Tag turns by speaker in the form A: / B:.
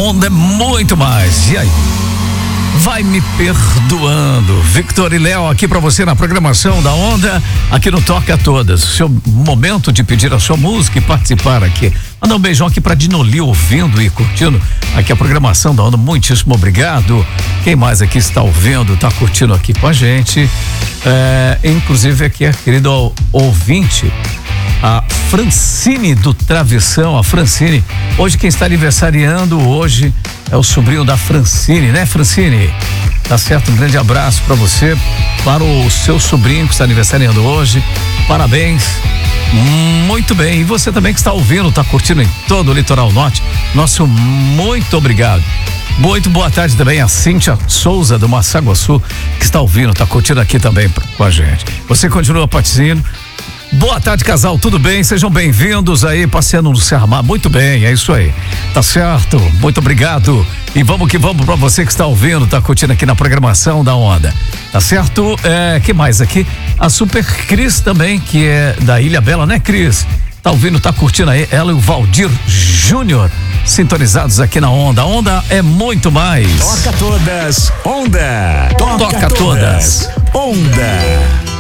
A: Onda é muito mais. E aí? Vai me perdoando. Victor e Léo aqui pra você na programação da Onda, aqui no Toca Todas. Seu momento de pedir a sua música e participar aqui. Mandar um beijão aqui pra Dinoli ouvindo e curtindo aqui a programação da Onda. Muitíssimo obrigado. Quem mais aqui está ouvindo, está curtindo aqui com a gente. Inclusive aqui a querida ouvinte, a Francine do Travessão. A Francine, hoje quem está aniversariando hoje é o sobrinho da Francine, né, Francine? Tá certo? Um grande abraço para você, para o seu sobrinho que está aniversariando hoje. Parabéns. Muito bem. E você também que está ouvindo, está curtindo em todo o Litoral Norte. Nosso muito obrigado. Muito boa tarde também a Cíntia Souza do Massaguaçu, que está ouvindo, está curtindo aqui também com a gente. Você continua participando. Boa tarde, casal, tudo bem? Sejam bem-vindos aí, passeando no Serra Mar. Muito bem, é isso aí. Tá certo? Muito obrigado. E vamos que vamos pra você que está ouvindo, tá curtindo aqui na programação da Onda. Tá certo? Que mais aqui? A Super Cris também, que é da Ilha Bela, né, Cris? Tá ouvindo, tá curtindo aí? Ela e o Valdir Júnior, sintonizados aqui na Onda. A Onda é muito mais.
B: Toca todas, Onda.
A: Toca todas,
B: Onda.